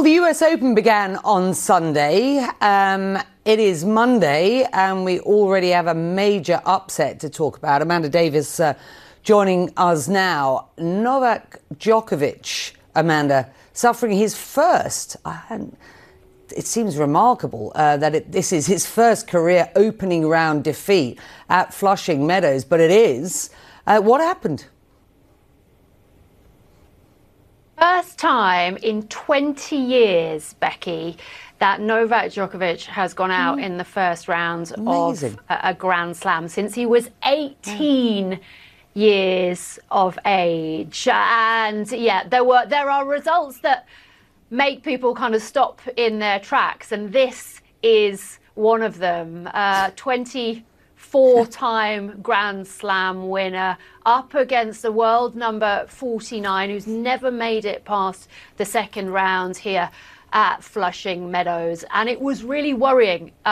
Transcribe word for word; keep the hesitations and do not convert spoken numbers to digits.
Well, the U S Open began on Sunday. Um, it is Monday, and we already have a major upset to talk about. Amanda Davis uh, joining us now. Novak Djokovic, Amanda, suffering his first, I hadn't, it seems remarkable uh, that it, this is his first career opening round defeat at Flushing Meadows, but it is. Uh, what happened? First time in twenty years, Becky, that Novak Djokovic has gone out mm. in the first round Amazing. of a, a Grand Slam since he was eighteen yeah. years of age. And yeah, there were there are results that make people kind of stop in their tracks, and this is one of them. Uh, twenty. Four-time Grand Slam winner up against the world number forty-nine, who's never made it past the second round here at Flushing Meadows. And it was really worrying.